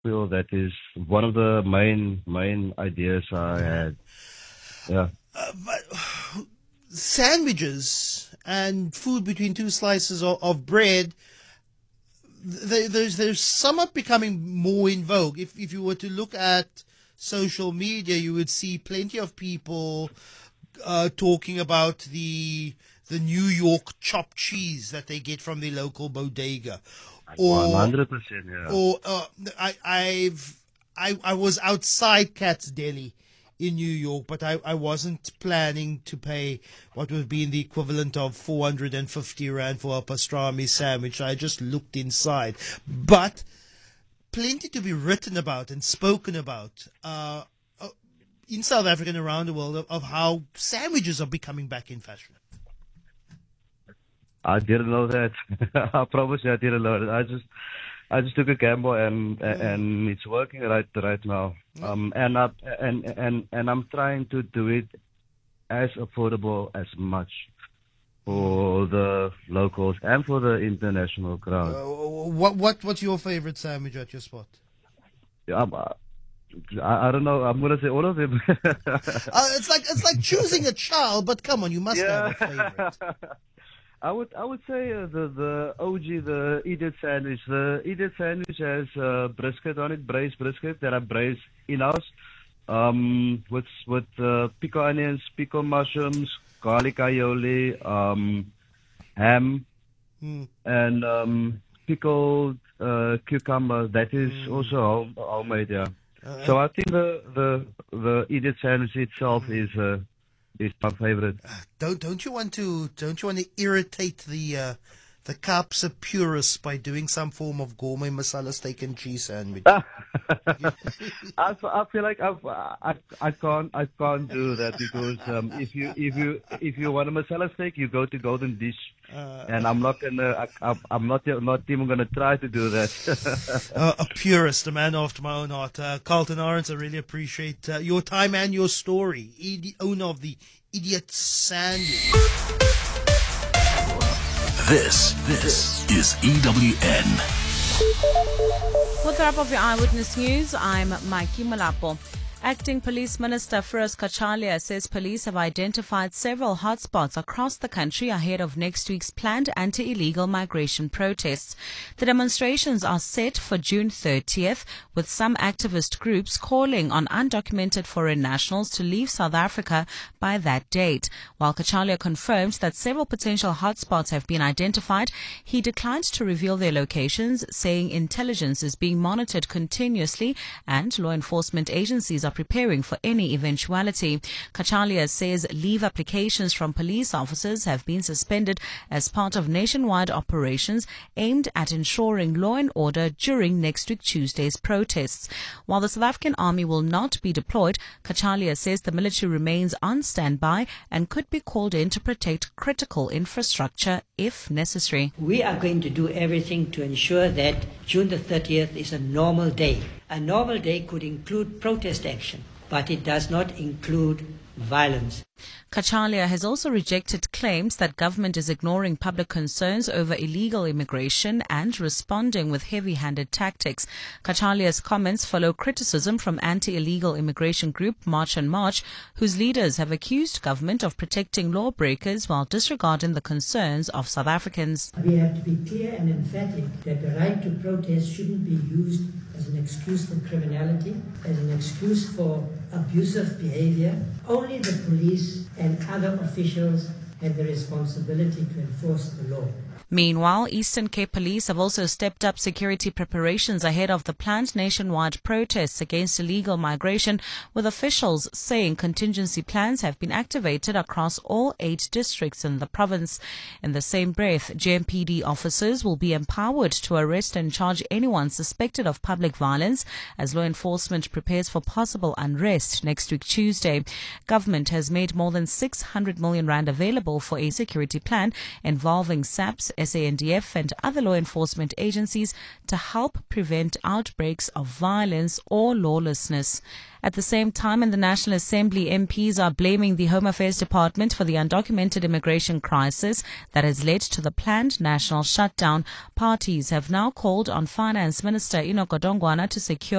feel that is one of the main ideas I had. Yeah. But sandwiches and food between two slices of bread, there's somewhat becoming more in vogue. If you were to look at social media, you would see plenty of people talking about the New York chopped cheese that they get from the local bodega, or 100%, yeah. or I was outside Cat's Deli in New York, but I wasn't planning to pay what would be the equivalent of 450 Rand for a pastrami sandwich. I just looked inside. But plenty to be written about and spoken about in South Africa and around the world of how sandwiches are becoming back in fashion. I didn't know that. I promise you, I didn't know that. I just took a gamble and it's working right now. And I'm trying to do it as affordable as much for the locals and for the international crowd. What's your favorite sandwich at your spot? I don't know. I'm gonna say all of them. It's like choosing a child, but come on, you must have a favorite. I would say the OG, the idiot sandwich. The idiot sandwich has brisket on it, braised brisket that I braise in-house, with pico onions, pico mushrooms, garlic aioli, ham, and pickled cucumber. That is also homemade, yeah. So I think the idiot sandwich itself is my favorite. Don't you want to irritate the Kaapse purists by doing some form of gourmet masala steak and cheese sandwich? I feel like I can't do that because if you want a masala steak, you go to Golden Dish, and I'm not even gonna try to do that. A purist, a man after my own heart. Carlton Arends, I really appreciate your time and your story. Owner of the Idiot Sandwich. This is EWN. With the wrap of your Eyewitness News, I'm Maiki Malapo. Acting Police Minister Firoz Kachalia says police have identified several hotspots across the country ahead of next week's planned anti-illegal migration protests. The demonstrations are set for June 30th, with some activist groups calling on undocumented foreign nationals to leave South Africa by that date. While Kachalia confirmed that several potential hotspots have been identified, he declined to reveal their locations, saying intelligence is being monitored continuously and law enforcement agencies are preparing for any eventuality. Kachalia says leave applications from police officers have been suspended as part of nationwide operations aimed at ensuring law and order during next week Tuesday's protests. While the South African Army will not be deployed, Kachalia says the military remains on standby and could be called in to protect critical infrastructure if necessary. We are going to do everything to ensure that June the 30th is a normal day. A normal day could include protest action, but it does not include violence. Kachalia has also rejected claims that government is ignoring public concerns over illegal immigration and responding with heavy-handed tactics. Kachalia's comments follow criticism from anti-illegal immigration group March on March, whose leaders have accused government of protecting lawbreakers while disregarding the concerns of South Africans. We have to be clear and emphatic that the right to protest shouldn't be used as an excuse for criminality, as an excuse for abusive behavior. Only the police and other officials have the responsibility to enforce the law. Meanwhile, Eastern Cape Police have also stepped up security preparations ahead of the planned nationwide protests against illegal migration, with officials saying contingency plans have been activated across all 8 districts in the province. In the same breath, JMPD officers will be empowered to arrest and charge anyone suspected of public violence as law enforcement prepares for possible unrest next week Tuesday. Government has made more than 600 million rand available for a security plan involving SAPS, SANDF and other law enforcement agencies to help prevent outbreaks of violence or lawlessness. At the same time, in the National Assembly, MPs are blaming the Home Affairs Department for the undocumented immigration crisis that has led to the planned national shutdown. Parties have now called on Finance Minister Enoch Godongwana to secure